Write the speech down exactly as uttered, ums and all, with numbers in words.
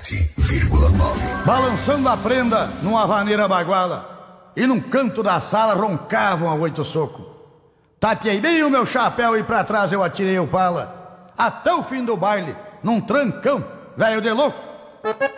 sete vírgula nove. Balançando a prenda numa vaneira baguala, e num canto da sala roncavam a oito soco. Tapiei bem o meu chapéu e pra trás eu atirei o pala, até o fim do baile, num trancão, velho de louco.